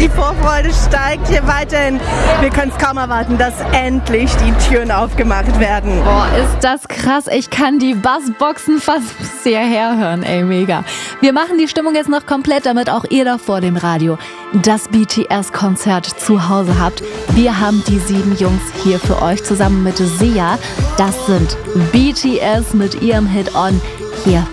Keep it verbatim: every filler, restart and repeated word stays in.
Die Vorfreude steigt hier weiterhin. Wir können es kaum erwarten, dass endlich die Türen aufgemacht werden. Boah, ist das krass. Ich kann die Bassboxen fast bis hierher hören. Ey, mega. Wir machen die Stimmung jetzt noch komplett, damit auch ihr da vor dem Radio das B T S-Konzert zu Hause habt. Wir haben die sieben Jungs hier für euch zusammen mit Sia. Das sind B T S mit ihrem Hit On hier